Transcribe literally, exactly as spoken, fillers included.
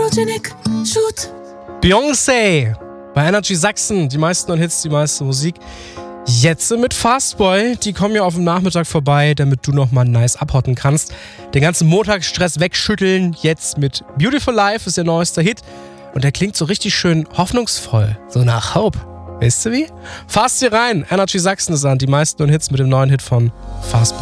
Photogenic, shoot. Beyoncé bei Energy Sachsen. Die meisten neuen Hits, die meiste Musik. Jetzt mit Fastboy. Die kommen ja auf dem Nachmittag vorbei, damit du nochmal nice abhotten kannst. Den ganzen Montagsstress wegschütteln. Jetzt mit Beautiful Life ist ihr neuester Hit. Und der klingt so richtig schön hoffnungsvoll. So nach Hope. Weißt du wie? Fast hier rein. Energy Sachsen ist an. Die meisten neuen Hits mit dem neuen Hit von Fastboy.